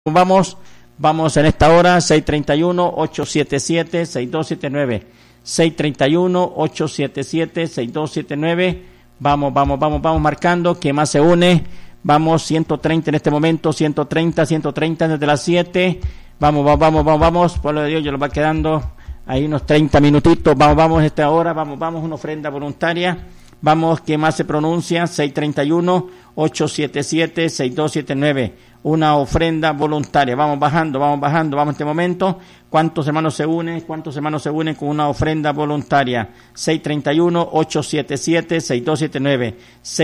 Vamos en esta hora, 631-877-6279, 631-877-6279, vamos marcando, ¿quién más se une? Vamos, 130 en este momento, 130 desde las 7, vamos, pueblo de Dios, yo lo va quedando ahí unos 30 minutitos, vamos en esta hora, vamos, una ofrenda voluntaria, vamos, ¿quién más se pronuncia? 631-877-6279, una ofrenda voluntaria. Vamos bajando en este momento. ¿Cuántos hermanos se unen con una ofrenda voluntaria? 631-877-6279,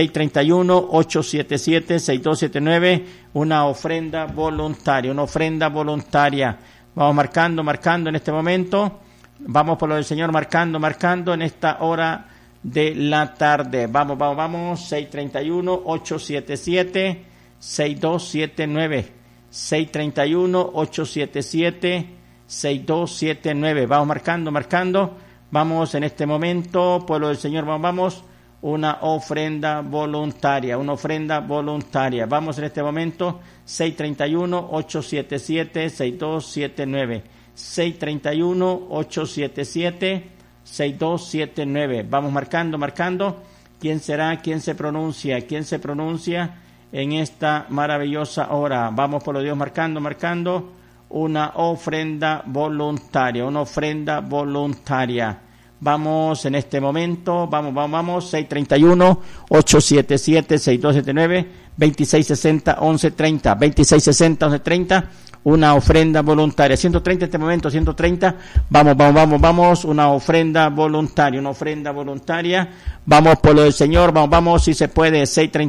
631-877-6279, una ofrenda voluntaria. Vamos marcando en este momento. Vamos por lo del Señor marcando en esta hora de la tarde. Vamos, 631-877-6279, 631-877-6279. Vamos marcando. Vamos en este momento, pueblo del Señor, vamos, una ofrenda voluntaria. Vamos en este momento, 631-877-6279, 631-877-6279. Vamos marcando. ¿Quién será? ¿Quién se pronuncia en esta maravillosa hora? Vamos por los Dios marcando una ofrenda voluntaria. Vamos en este momento, vamos, 631-877-6279, 2660-1130, una ofrenda voluntaria. 130 en este momento, 130, vamos, una ofrenda voluntaria. Vamos por lo del Señor, vamos, si se puede,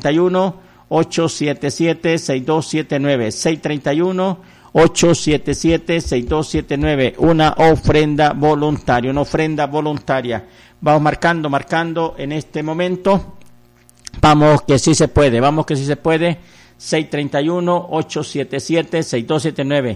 631-877-6279, 631-877-6279, una ofrenda voluntaria. Vamos marcando en este momento. Vamos que sí se puede. 631-877-6279,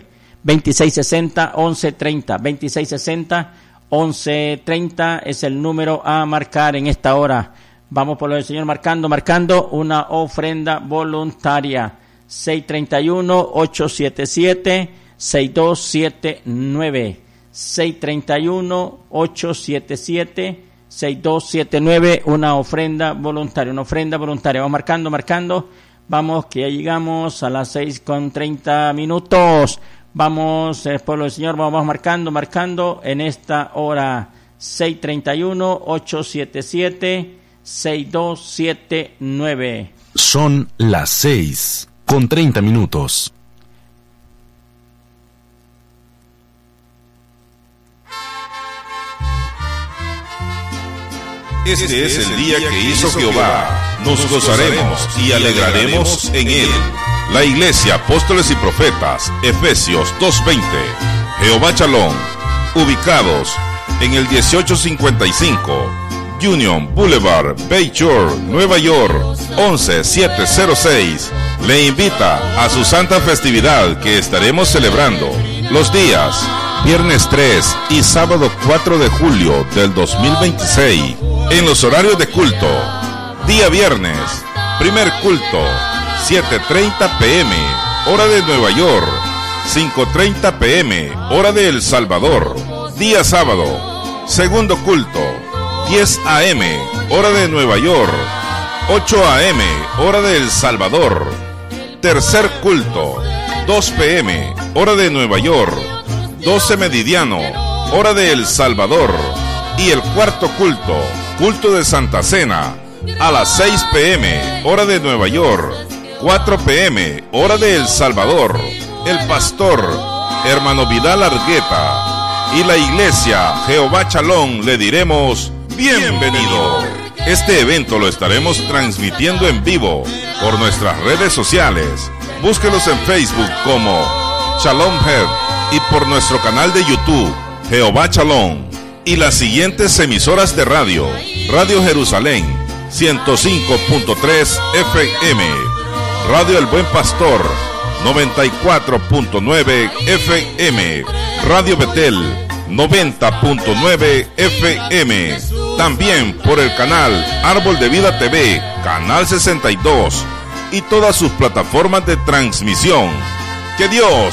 2660-1130 es el número a marcar en esta hora. Vamos por lo del Señor marcando una ofrenda voluntaria. 631-877-6279, 631-877-6279, una ofrenda voluntaria. Vamos marcando. Vamos, que ya llegamos a las 6:30. Vamos, el pueblo del Señor, vamos marcando en esta hora. 631-877-6279. Son las 6:30. Este es el día que hizo Jehová. Nos gozaremos y alegraremos en él. La Iglesia Apóstoles y Profetas, Efesios 2:20. Jehová Shalom, ubicados en el 1855 Union Boulevard, Bayshore, Nueva York, 11706. Le invita a su santa festividad que estaremos celebrando los días viernes 3 y sábado 4 de julio del 2026 en los horarios de culto. Día viernes, primer culto, 7:30 p.m., hora de Nueva York, 5:30 p.m., hora de El Salvador. Día sábado, segundo culto, 10 a.m., hora de Nueva York, 8 a.m., hora de El Salvador. Tercer culto, 2 p.m., hora de Nueva York, 12 meridiano, hora de El Salvador. Y el cuarto culto, culto de Santa Cena, a las 6 p.m., hora de Nueva York, 4 p.m., hora de El Salvador. El pastor, hermano Vidal Argueta, y la iglesia Jehová Shalom le diremos bienvenido. Este evento lo estaremos transmitiendo en vivo por nuestras redes sociales. Búsquenos en Facebook como Shalom Head y por nuestro canal de YouTube Jehová Shalom. Y las siguientes emisoras de radio: Radio Jerusalén 105.3 FM, Radio El Buen Pastor 94.9 FM, Radio Betel 90.9 FM. También por el canal Árbol de Vida TV, canal 62, y todas sus plataformas de transmisión. Que Dios